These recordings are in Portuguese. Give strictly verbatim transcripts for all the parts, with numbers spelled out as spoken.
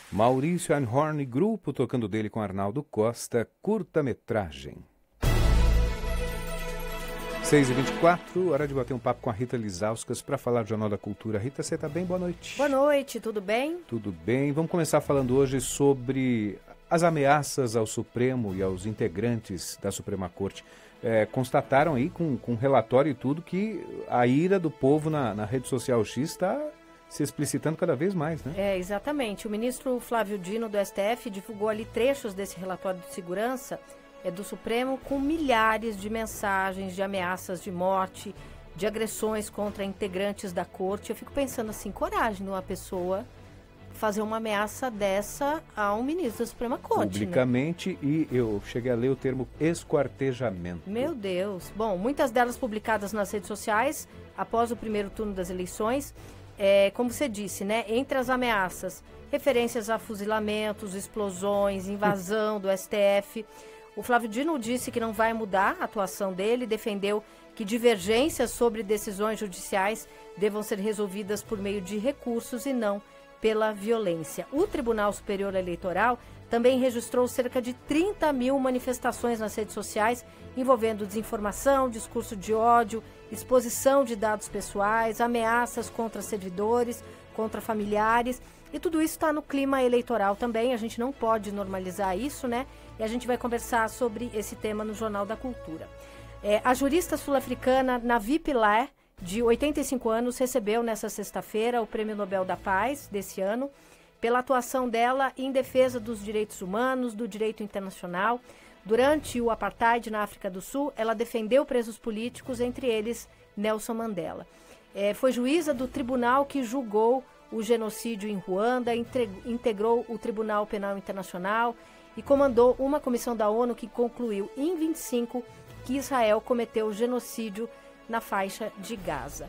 Maurício Einhorn, grupo tocando dele com Arnaldo Costa, curta-metragem. seis e vinte e quatro, hora de bater um papo com a Rita Lizauskas para falar do Jornal da Cultura. Rita, você está bem? Boa noite. Boa noite, tudo bem? Tudo bem. Vamos começar falando hoje sobre as ameaças ao Supremo e aos integrantes da Suprema Corte. É, constataram aí com, com relatório e tudo que a ira do povo na, na rede social X está se explicitando cada vez mais, né? É, exatamente. O ministro Flávio Dino, do S T F, divulgou ali trechos desse relatório de segurança é, do Supremo com milhares de mensagens de ameaças de morte, de agressões contra integrantes da corte. Eu fico pensando assim, coragem de uma pessoa fazer uma ameaça dessa a um ministro da Suprema Corte, publicamente, né? E eu cheguei a ler o termo esquartejamento. Meu Deus. Bom, muitas delas publicadas nas redes sociais após o primeiro turno das eleições. É, como você disse, né, entre as ameaças, referências a fuzilamentos, explosões, invasão do S T F. O Flávio Dino disse que não vai mudar a atuação dele, defendeu que divergências sobre decisões judiciais devam ser resolvidas por meio de recursos e não pela violência. O Tribunal Superior Eleitoral também registrou cerca de trinta mil manifestações nas redes sociais envolvendo desinformação, discurso de ódio, exposição de dados pessoais, ameaças contra servidores, contra familiares. E tudo isso está no clima eleitoral também. A gente não pode normalizar isso, né? E a gente vai conversar sobre esse tema no Jornal da Cultura. É, a jurista sul-africana Navi Pillay, de oitenta e cinco anos, recebeu nesta sexta-feira o Prêmio Nobel da Paz desse ano pela atuação dela em defesa dos direitos humanos, do direito internacional. Durante o apartheid na África do Sul, ela defendeu presos políticos, entre eles Nelson Mandela. É, foi juíza do tribunal que julgou o genocídio em Ruanda, entre, integrou o Tribunal Penal Internacional e comandou uma comissão da ONU que concluiu em vinte e cinco que Israel cometeu genocídio na faixa de Gaza.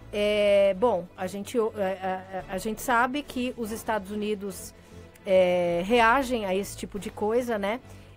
É, bom, a gente, a, a, a gente sabe que os Estados Unidos é, reagem a esse tipo de coisa, né?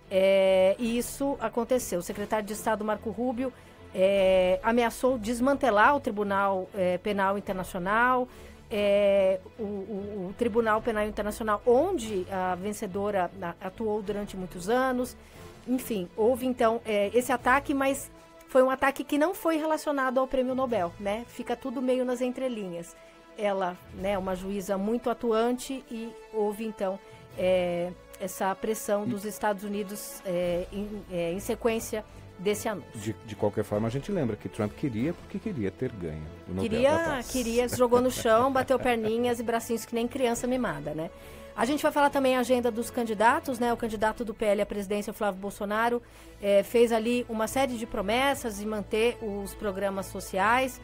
É, e isso aconteceu. O secretário de Estado, Marco Rubio, é, ameaçou desmantelar o Tribunal é, Penal Internacional, é, o, o, o Tribunal Penal Internacional, onde a vencedora atuou durante muitos anos. Enfim, houve então é, esse ataque, mas foi um ataque que não foi relacionado ao Prêmio Nobel, né? Fica tudo meio nas entrelinhas. Ela, né, uma juíza muito atuante e houve então é, essa pressão dos Estados Unidos é, em, é, em sequência desse anúncio. De, de qualquer forma, a gente lembra que Trump queria porque queria ter ganho o Nobel queria, da Paz. Queria, jogou no chão, bateu perninhas e bracinhos que nem criança mimada, né? A gente vai falar também a agenda dos candidatos, né? O candidato do P L à presidência, Flávio Bolsonaro, é, fez ali uma série de promessas de manter os programas sociais.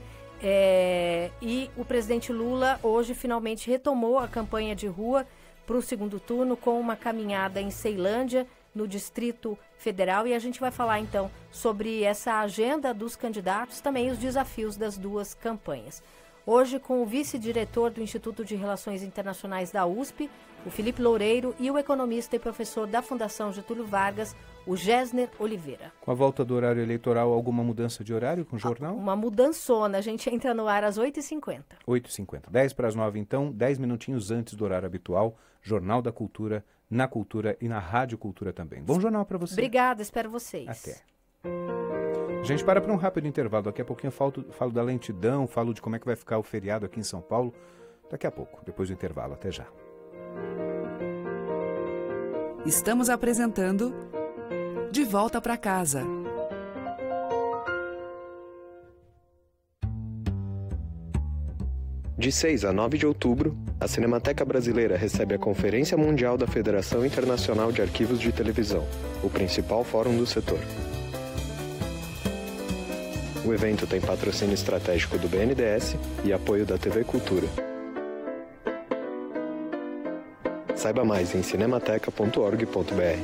É, e o presidente Lula hoje finalmente retomou a campanha de rua para o segundo turno com uma caminhada em Ceilândia, no Distrito Federal. E a gente vai falar então sobre essa agenda dos candidatos, também os desafios das duas campanhas. Hoje com o vice-diretor do Instituto de Relações Internacionais da U S P, o Felipe Loureiro, e o economista e professor da Fundação Getúlio Vargas, o Gessner Oliveira. Com a volta do horário eleitoral, alguma mudança de horário com o jornal? Uma mudançona. A gente entra no ar às oito e cinquenta. oito e cinquenta. dez para as nove, então, dez minutinhos antes do horário habitual. Jornal da Cultura, na Cultura e na Rádio Cultura também. Bom jornal para você. Obrigada, espero vocês. Até. A gente para para um rápido intervalo. Daqui a pouquinho eu falo, falo da lentidão, falo de como é que vai ficar o feriado aqui em São Paulo. Daqui a pouco, depois do intervalo. Até já. Estamos apresentando De Volta para Casa. De seis a nove de outubro, a Cinemateca Brasileira recebe a Conferência Mundial da Federação Internacional de Arquivos de Televisão, o principal fórum do setor. O evento tem patrocínio estratégico do B N D E S e apoio da T V Cultura. Saiba mais em cinemateca ponto org ponto br.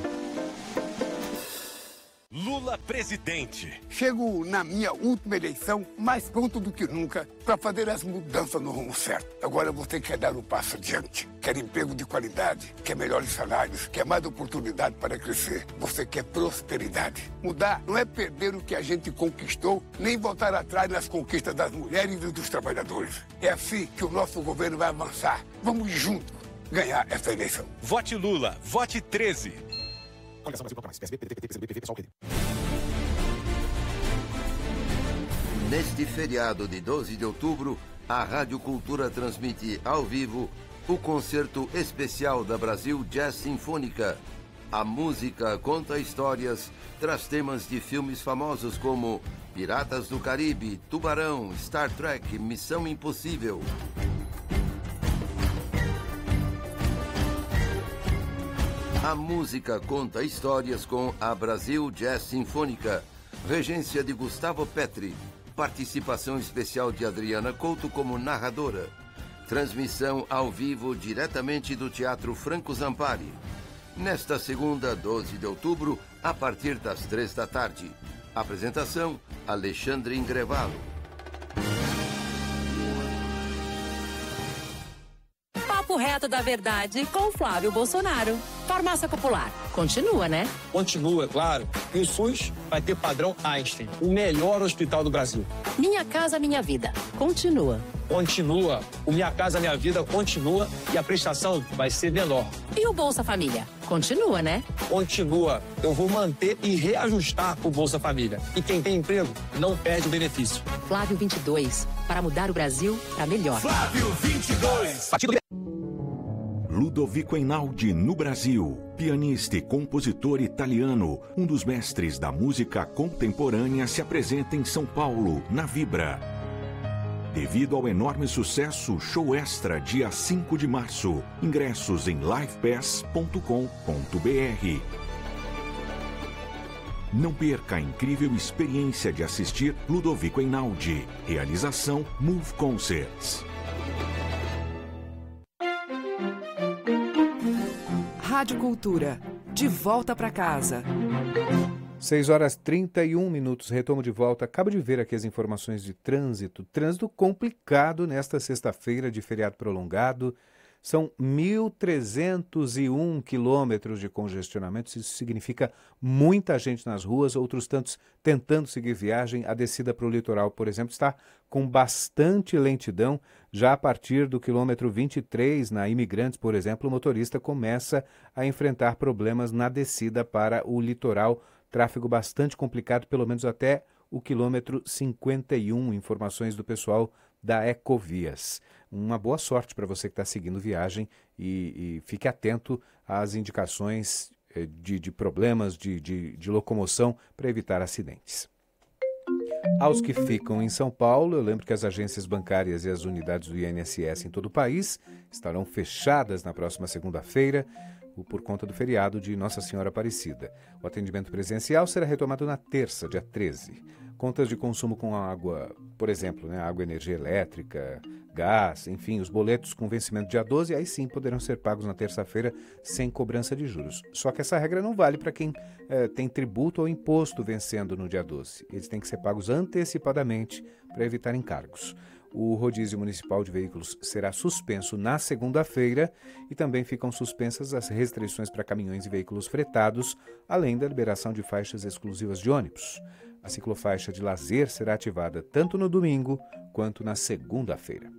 Lula presidente. Chego na minha última eleição mais pronto do que nunca para fazer as mudanças no rumo certo. Agora você quer dar um passo adiante. Quer emprego de qualidade, quer melhores salários, quer mais oportunidade para crescer. Você quer prosperidade. Mudar não é perder o que a gente conquistou, nem voltar atrás nas conquistas das mulheres e dos trabalhadores. É assim que o nosso governo vai avançar. Vamos juntos. ganhar essa eleição. Vote Lula, vote treze. Neste feriado de doze de outubro, a Rádio Cultura transmite ao vivo o concerto especial da Brasil Jazz Sinfônica. A música conta histórias, traz temas de filmes famosos como Piratas do Caribe, Tubarão, Star Trek, Missão Impossível. A música conta histórias com a Brasil Jazz Sinfônica, regência de Gustavo Petri, participação especial de Adriana Couto como narradora, transmissão ao vivo diretamente do Teatro Franco Zampari. Nesta segunda, doze de outubro, a partir das três da tarde. Apresentação, Alexandre Ingrevalo. Papo reto da verdade com Flávio Bolsonaro. Farmácia Popular. Continua, né? Continua, claro. E o SUS vai ter padrão Einstein, o melhor hospital do Brasil. Minha Casa Minha Vida. Continua. Continua. O Minha Casa Minha Vida continua e a prestação vai ser menor. E o Bolsa Família? Continua, né? Continua. Eu vou manter e reajustar o Bolsa Família. E quem tem emprego não perde o benefício. Flávio vinte e dois. Para mudar o Brasil para melhor. Flávio vinte e dois. Partido Ludovico Einaudi no Brasil, pianista e compositor italiano, um dos mestres da música contemporânea, se apresenta em São Paulo, na Vibra. Devido ao enorme sucesso, show extra dia cinco de março. Ingressos em live pass ponto com ponto br. Não perca a incrível experiência de assistir Ludovico Einaudi. Realização Move Concerts. Rádio Cultura, de volta para casa. seis horas e trinta e um minutos, retomo de volta. Acabo de ver aqui as informações de trânsito. Trânsito complicado nesta sexta-feira de feriado prolongado. São mil trezentos e um quilômetros de congestionamento. Isso significa muita gente nas ruas, outros tantos tentando seguir viagem. A descida para o litoral, por exemplo, está com bastante lentidão. Já a partir do quilômetro vinte e três, na Imigrantes, por exemplo, o motorista começa a enfrentar problemas na descida para o litoral. Tráfego bastante complicado, pelo menos até o quilômetro cinquenta e um. Informações do pessoal da Ecovias. Uma boa sorte para você que está seguindo viagem e, e fique atento às indicações de, de problemas de, de, de locomoção para evitar acidentes. Aos que ficam em São Paulo, eu lembro que as agências bancárias e as unidades do I N S S em todo o país estarão fechadas na próxima segunda-feira por conta do feriado de Nossa Senhora Aparecida. O atendimento presencial será retomado na terça, dia treze. Contas de consumo com água, por exemplo, né, água, energia elétrica, gás, enfim, os boletos com vencimento dia doze, aí sim poderão ser pagos na terça-feira sem cobrança de juros. Só que essa regra não vale para quem eh, tem tributo ou imposto vencendo no dia doze. Eles têm que ser pagos antecipadamente para evitar encargos. O rodízio municipal de veículos será suspenso na segunda-feira e também ficam suspensas as restrições para caminhões e veículos fretados, além da liberação de faixas exclusivas de ônibus. A ciclofaixa de lazer será ativada tanto no domingo quanto na segunda-feira.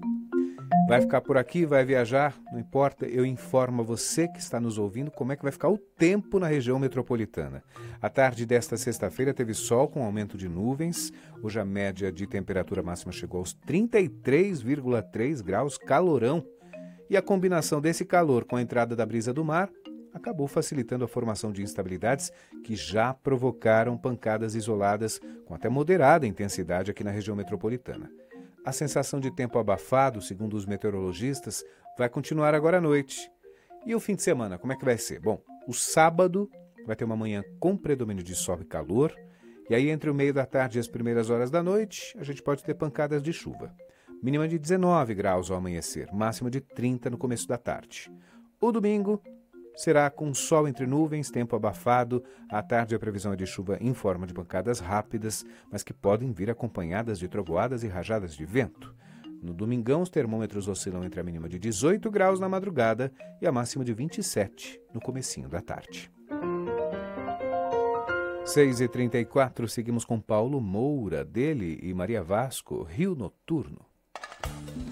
Vai ficar por aqui, vai viajar, não importa, eu informo a você que está nos ouvindo como é que vai ficar o tempo na região metropolitana. A tarde desta sexta-feira teve sol com aumento de nuvens, hoje a média de temperatura máxima chegou aos trinta e três vírgula três graus, calorão. E a combinação desse calor com a entrada da brisa do mar acabou facilitando a formação de instabilidades que já provocaram pancadas isoladas com até moderada intensidade aqui na região metropolitana. A sensação de tempo abafado, segundo os meteorologistas, vai continuar agora à noite. E o fim de semana, como é que vai ser? Bom, o sábado vai ter uma manhã com predomínio de sol e calor, e aí entre o meio da tarde e as primeiras horas da noite, a gente pode ter pancadas de chuva. Mínima de dezenove graus ao amanhecer, máxima de trinta no começo da tarde. O domingo será com sol entre nuvens, tempo abafado. À tarde a previsão é de chuva em forma de pancadas rápidas, mas que podem vir acompanhadas de trovoadas e rajadas de vento. No domingão, os termômetros oscilam entre a mínima de dezoito graus na madrugada e a máxima de vinte e sete no comecinho da tarde. seis e trinta e quatro, seguimos com Paulo Moura, dele e Maria Vasco, Rio Noturno.